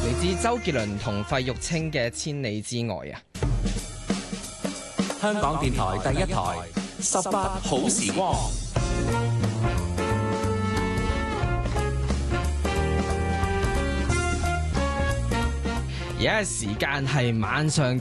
嚟自周杰倫同費玉清嘅《千里之外》啊！ 香港電台第一台18好時光。 而家嘅時間係晚上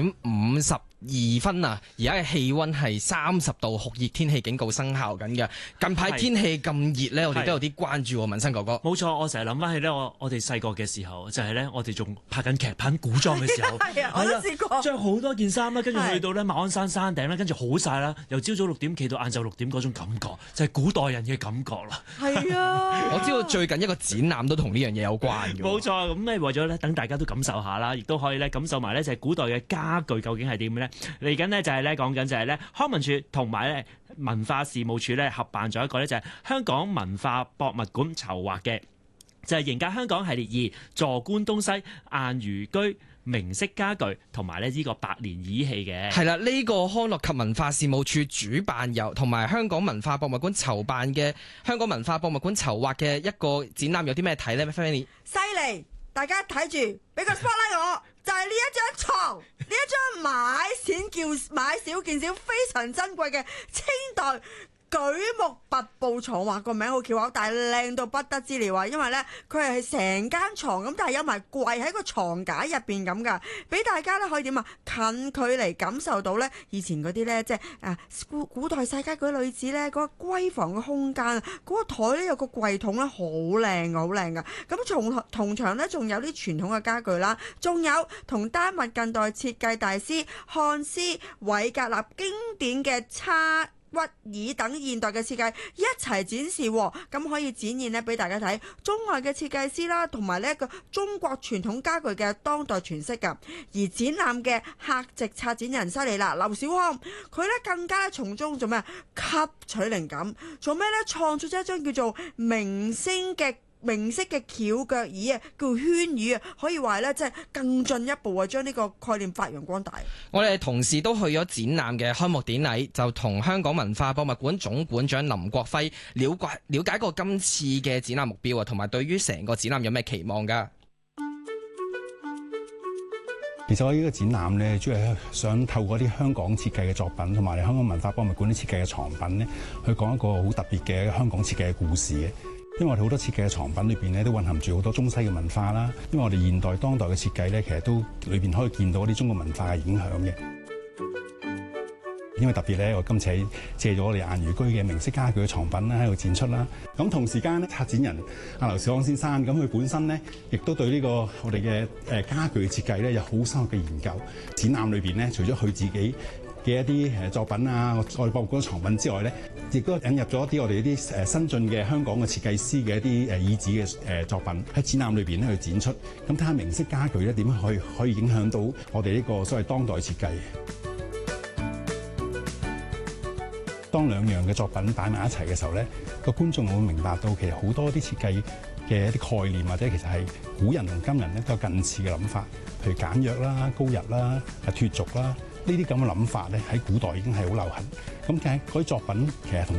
7:52啊！而家嘅氣溫係30度，酷熱天氣警告生效緊嘅。近排天氣咁熱咧，我哋都有啲關注喎，文生哥哥。 冇錯，我成日諗翻起咧，我哋細個嘅時候，就係咧，我哋仲拍緊劇、拍緊古裝嘅時候， 係啊，我都試過， 將好多件衫啦，跟住去到咧馬鞍山山頂啦，跟住好晒啦，由朝早6點企到晏晝6點嗰種感覺，就係古代人嘅感覺啦。 係啊， 我知道最近一個展覽都同呢樣嘢有關嘅。 冇錯，咁咧為咗咧等大家都感受下啦，亦都可以咧感受埋咧就係古代嘅家具究竟係點嘅咧。嚟緊呢，就係咧講緊就係咧康文署同埋咧文化事務署咧合辦咗一個咧就係香港文化博物館籌劃嘅，就係迎駕香港系列2坐觀東西晏如居明式家具同埋呢個百年儀器嘅。 係啦，呢個康樂及文化事務處主辦同埋香港文化博物館籌辦嘅香港文化博物館籌劃嘅一個展覽有啲咩睇呢？ Fanny 犀利！大家睇住，俾個 spotlight 我，就係呢一張床，呢一張買少見少非常珍貴嘅清代舉目拔步床，話個名好翹口，但係靚到不得之了啊！因為咧佢係成間床咁，但係有埋櫃喺個床架入邊咁噶，俾大家咧可以點啊近距離感受到咧以前嗰啲咧即係古代世家嗰啲女子咧嗰個閨房嘅空間啊，嗰個台咧有個櫃桶咧好靚好靚噶。咁同場咧仲有啲傳統嘅家具啦，仲有同丹麥近代設計大師漢斯韋格納經典嘅叉屈椅等現代嘅設計一齊展示，咁可以展現咧俾大家睇中外嘅設計師啦，同埋呢一個中國傳統家具嘅當代詮釋噶。而展覽嘅客席策展人犀利啦，劉小康，佢咧更加從中做咩吸取靈感，做咩咧創出咗一張叫做明式嘅翹腳椅啊，叫圈椅啊，可以話咧即係更進一步啊，將呢個概念發揚光大。 我哋同事都去咗展覽嘅開幕典禮，就同香港文化博物館總館長林國輝了解過今次嘅展覽目標啊，同埋對於成個展覽有咩期望㗎？ 其實我呢個展覽咧，主要係想透過啲香港設計嘅作品，同埋香港文化博物館啲設計嘅藏品咧，去講一個好特別嘅香港設計嘅故事嘅。因為我哋好多設計嘅藏品裏邊咧，都蘊含住好多中西嘅文化啦。因為我哋現代當代嘅設計咧，其實都裏邊可以見到啲中國文化嘅影響嘅。因為特別咧，我今次借咗我哋晏如居嘅明式家具嘅藏品啦，喺度展出啦。咁同時間咧，策展人阿劉小康先生，咁佢本身咧，亦都對呢個我哋嘅家具嘅設計咧，有好深入嘅研究。展覽裏邊咧，除咗佢自己嘅一啲作品啊，我哋博物館藏品之外咧，亦都引入咗一啲我哋一啲新進嘅香港嘅設計師嘅一啲椅子嘅作品喺展覽裏邊咧去展出。咁睇下明式家具咧點樣可以影響到我哋呢個所謂當代設計。當兩樣嘅作品擺埋一齊嘅時候咧，個觀眾會明白到其實好多啲設計嘅一啲概念，或者其實係古人同今人咧都有近似嘅諗法，譬如簡約啦、高逸啦、脫俗啦。呢啲咁嘅諗法咧，喺古代已經係好流行。咁其實嗰啲作品其實同